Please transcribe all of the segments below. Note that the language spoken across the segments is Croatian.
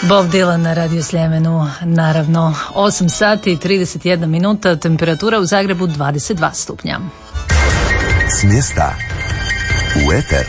Bob Dylan na Radio Sljemenu, naravno 8 sati i 31 minuta, temperatura u Zagrebu 22 stupnja. S mjesta u eter.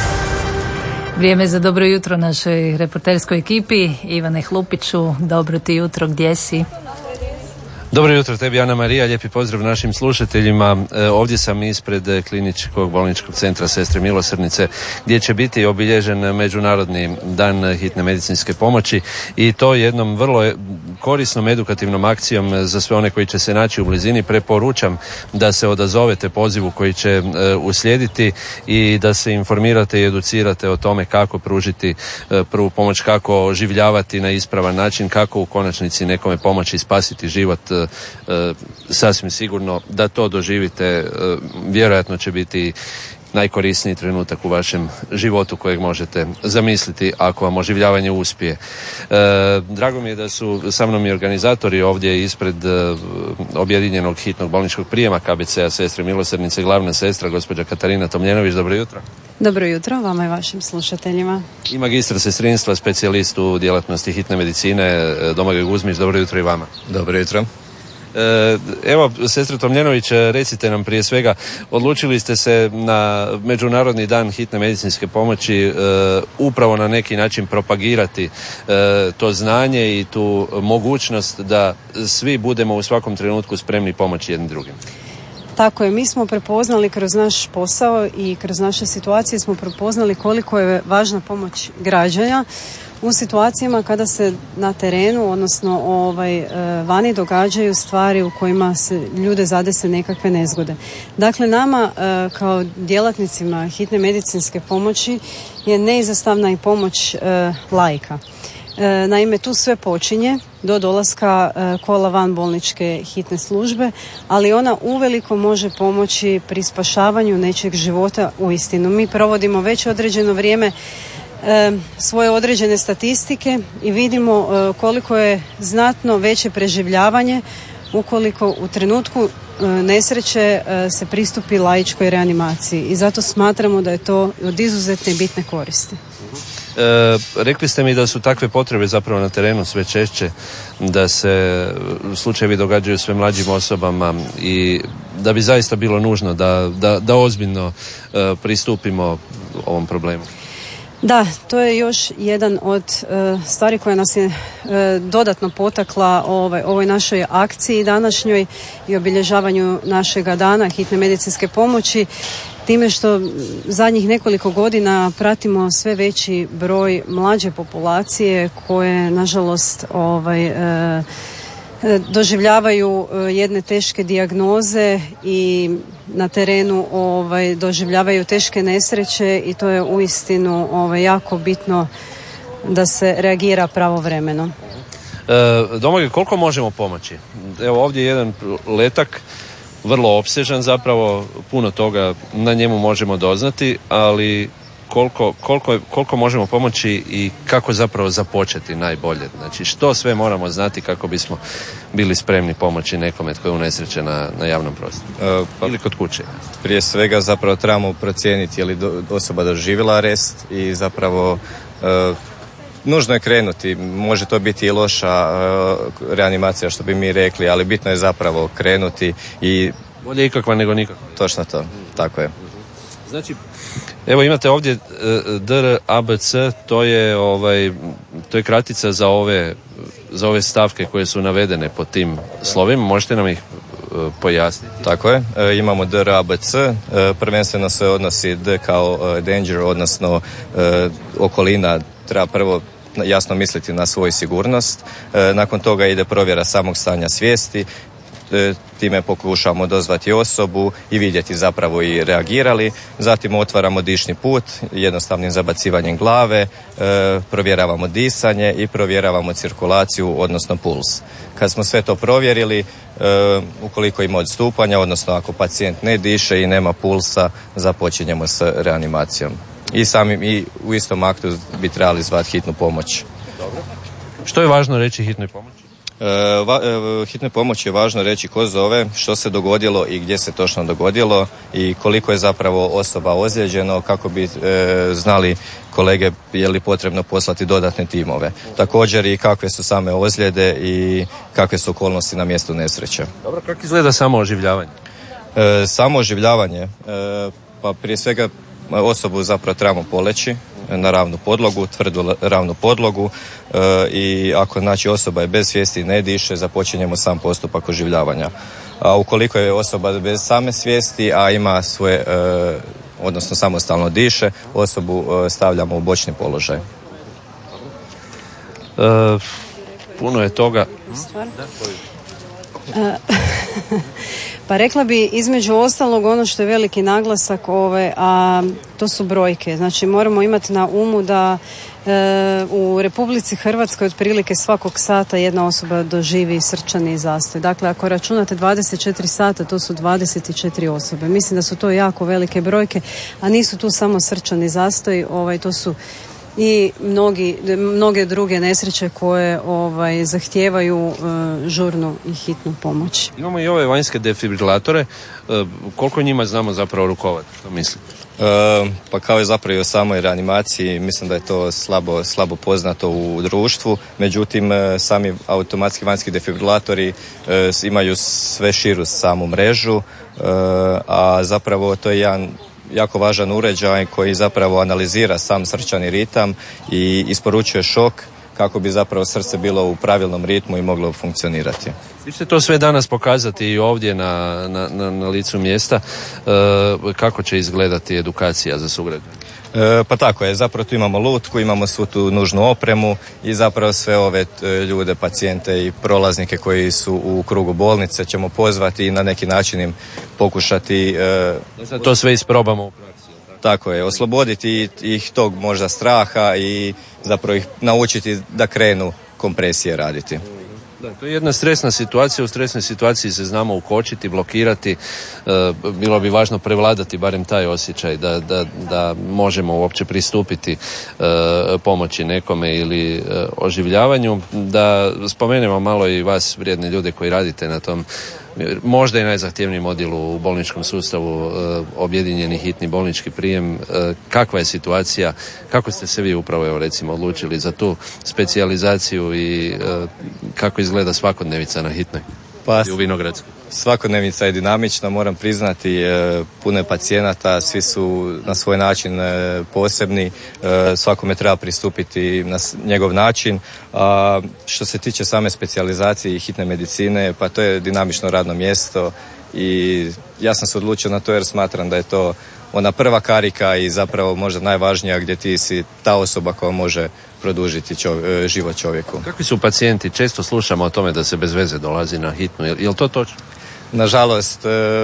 Vrijeme za dobro jutro našoj reporterskoj ekipi. Ivane Hlupiću, dobro ti jutro, gdje si? Dobro jutro tebi, Ana Marija, lijepi pozdrav našim slušateljima. Ovdje sam ispred Kliničkog bolničkog centra Sestre Milosrdnice, gdje će biti obilježen Međunarodni dan hitne medicinske pomoći, i to jednom vrlo korisnom edukativnom akcijom za sve one koji će se naći u blizini. Preporučam da se odazovete pozivu koji će uslijediti i da se informirate i educirate o tome kako pružiti prvu pomoć, kako oživljavati na ispravan način, kako u konačnici nekome pomoći i spasiti život. Sasvim sigurno da to doživite, vjerojatno će biti najkorisniji trenutak u vašem životu kojeg možete zamisliti ako vam oživljavanje uspije. Drago mi je da su sa mnom i organizatori ovdje ispred objedinjenog hitnog bolničkog prijema KBC-a Sestre Milosrdnice, glavna sestra gospođa Katarina Tomljenović. Dobro jutro. Dobro jutro vama i vašim slušateljima. I magistar sestrinstva, specijalist u djelatnosti hitne medicine Domagoj Guzmić. Dobro jutro i vama. Dobro jutro. Evo, sestra Tomljenović, recite nam prije svega, odlučili ste se na Međunarodni dan hitne medicinske pomoći upravo na neki način propagirati to znanje i tu mogućnost da svi budemo u svakom trenutku spremni pomoći jednim drugim. Tako je, mi smo prepoznali kroz naš posao i kroz naše situacije smo prepoznali koliko je važna pomoć građana u situacijama kada se na terenu, odnosno vani događaju stvari u kojima se ljude zadese nekakve nezgode. Dakle, nama kao djelatnicima hitne medicinske pomoći je neizostavna i pomoć laika. Naime, tu sve počinje do dolaska kola van bolničke hitne službe, ali ona uveliko može pomoći pri spašavanju nečeg života uistinu. Mi provodimo već određeno vrijeme svoje određene statistike i vidimo koliko je znatno veće preživljavanje ukoliko u trenutku nesreće se pristupi laičkoj reanimaciji, i zato smatramo da je to od izuzetne i bitne koristi. Rekli ste mi da su takve potrebe zapravo na terenu sve češće, da se slučajevi događaju sve mlađim osobama i da bi zaista bilo nužno da ozbiljno pristupimo ovom problemu. Da, to je još jedan od stvari koja nas je dodatno potakla ovoj našoj akciji današnjoj i obilježavanju našega dana hitne medicinske pomoći, time što zadnjih nekoliko godina pratimo sve veći broj mlađe populacije koje nažalost doživljavaju jedne teške dijagnoze i na terenu doživljavaju teške nesreće, i to je uistinu jako bitno da se reagira pravovremeno. Domagoj, koliko možemo pomoći? Evo, ovdje je jedan letak, vrlo opsežan zapravo, puno toga na njemu možemo doznati, ali koliko možemo pomoći i kako zapravo započeti najbolje? Znači, što sve moramo znati kako bismo bili spremni pomoći nekome tko je unesrećen na javnom prostoru ili kod kuće? Prije svega zapravo trebamo procijeniti je li osoba doživjela arest i zapravo nužno je krenuti. Može to biti i loša reanimacija, što bi mi rekli, ali bitno je zapravo krenuti i... Bolje ikakva nego nikakva. Točno to, tako je. Znači, evo imate ovdje DRABC, to je kratica za ove stavke koje su navedene pod tim slovima. Možete nam ih pojasniti? Tako je, imamo DRABC, prvenstveno se odnosi D kao danger, odnosno okolina. Treba prvo jasno misliti na svoju sigurnost, nakon toga ide provjera samog stanja svijesti, time pokušavamo dozvati osobu i vidjeti zapravo i reagirali. Zatim otvaramo dišni put jednostavnim zabacivanjem glave, provjeravamo disanje i provjeravamo cirkulaciju, odnosno puls. Kad smo sve to provjerili, ukoliko ima odstupanja, odnosno ako pacijent ne diše i nema pulsa, započinjemo s reanimacijom. I u istom aktu bi trebali zvati hitnu pomoć. Dobro. Što je važno reći hitnoj pomoći? Hitnoj pomoći je važno reći ko zove, što se dogodilo i gdje se točno dogodilo i koliko je zapravo osoba ozlijeđeno, kako bi znali kolege je li potrebno poslati dodatne timove. Također i kakve su same ozljede i kakve su okolnosti na mjestu nesreće. Dobro, kako izgleda samo oživljavanje? Samo oživljavanje, pa prije svega osobu zapravo trebamo poleći na ravnu podlogu, tvrdu ravnu podlogu i ako znači osoba je bez svijesti i ne diše, započinjemo sam postupak oživljavanja. A ukoliko je osoba bez same svijesti, a ima svoje, odnosno samostalno diše, osobu stavljamo u bočni položaj. Puno je toga. Pa rekla bi između ostalog ono što je veliki naglasak a to su brojke. Znači moramo imati na umu da u Republici Hrvatskoj otprilike svakog sata jedna osoba doživi srčani zastoj. Dakle, ako računate 24 sata, to su 24 osobe. Mislim da su to jako velike brojke, a nisu tu samo srčani zastoj, to su i mnoge druge nesreće koje zahtijevaju žurnu i hitnu pomoć. Imamo i ove vanjske defibrilatore. Koliko njima znamo zapravo rukovati? Što mislite? Pa kao je zapravo i o samoj reanimaciji, mislim da je to slabo poznato u društvu. Međutim, sami automatski vanjski defibrilatori imaju sve širu samu mrežu, a zapravo to je jedan jako važan uređaj koji zapravo analizira sam srčani ritam i isporučuje šok kako bi zapravo srce bilo u pravilnom ritmu i moglo funkcionirati. Vi ćete to sve danas pokazati i ovdje na licu mjesta. Kako će izgledati edukacija za sugrađane? Pa tako je, zapravo tu imamo lutku, imamo svu tu nužnu opremu i zapravo sve ove ljude, pacijente i prolaznike koji su u krugu bolnice ćemo pozvati i na neki način im pokušati to sve isprobamo u praksi. Tako je, osloboditi ih tog možda straha i zapravo ih naučiti da krenu kompresije raditi. Da, to je jedna stresna situacija, u stresnoj situaciji se znamo ukočiti, blokirati, bilo bi važno prevladati barem taj osjećaj da možemo uopće pristupiti pomoći nekome ili oživljavanju. Da spomenemo malo i vas, vrijedne ljude koji radite na tom možda i najzahtjevnijem odjelu u bolničkom sustavu, objedinjeni hitni bolnički prijem. Kakva je situacija, kako ste se vi upravo recimo odlučili za tu specijalizaciju i kako izgleda svakodnevica na hitnoj u Vinogradskoj? Svakodnevnica je dinamična, moram priznati, puno je pacijenata, svi su na svoj način posebni, svakome treba pristupiti na njegov način. A što se tiče same specijalizacije i hitne medicine, pa to je dinamično radno mjesto i ja sam se odlučio na to jer smatram da je to ona prva karika i zapravo možda najvažnija gdje ti si ta osoba koja može produžiti život čovjeku. Kakvi su pacijenti? Često slušamo o tome da se bez veze dolazi na hitnu. Je li to točno? Nažalost,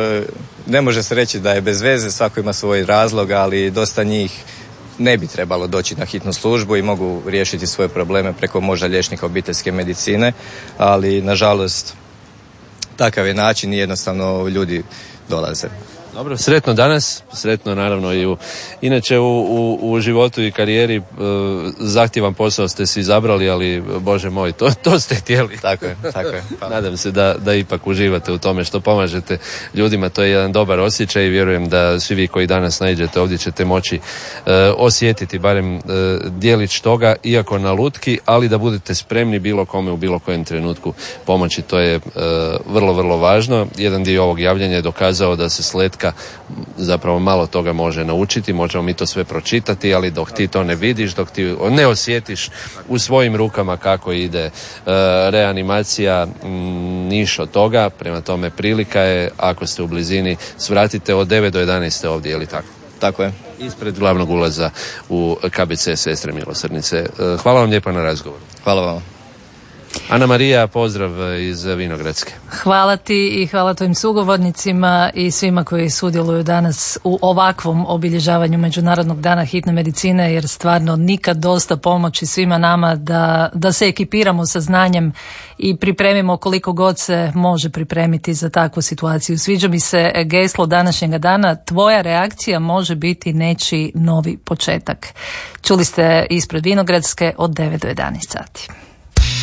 ne može se reći da je bez veze, svako ima svoj razlog, ali dosta njih ne bi trebalo doći na hitnu službu i mogu riješiti svoje probleme preko možda liječnika obiteljske medicine, ali nažalost takav je način i jednostavno ljudi dolaze. Dobro, sretno danas, sretno naravno i inače u životu i karijeri. Zahtjevan posao ste si izabrali, ali Bože moj, to ste htjeli. Tako je. Nadam se da ipak uživate u tome što pomažete ljudima, to je jedan dobar osjećaj i vjerujem da svi vi koji danas naiđete ovdje ćete moći osjetiti barem djelić toga, iako na lutki, ali da budete spremni bilo kome u bilo kojem trenutku pomoći, to je vrlo, vrlo važno. Jedan dio ovog javljanja je dokazao da se sletka zapravo malo toga može naučiti, možemo mi to sve pročitati, ali dok ti to ne vidiš, dok ti ne osjetiš u svojim rukama kako ide reanimacija, niš od toga. Prema tome prilika je, ako ste u blizini, svratite od 9 do 11 ovdje, je li tako? Tako je. Ispred glavnog ulaza u KBC Sestre milosrdnice. Hvala vam lijepo na razgovoru. Hvala vam. Ana Marija, pozdrav iz Vinogradske. Hvala ti i hvala tvojim sugovornicima i svima koji sudjeluju danas u ovakvom obilježavanju Međunarodnog dana hitne medicine, jer stvarno nikad dosta pomoći svima nama da se ekipiramo sa znanjem i pripremimo koliko god se može pripremiti za takvu situaciju. Sviđa mi se geslo današnjega dana, tvoja reakcija može biti nečiji novi početak. Čuli ste ispred Vinogradske od 9 do 11 sati.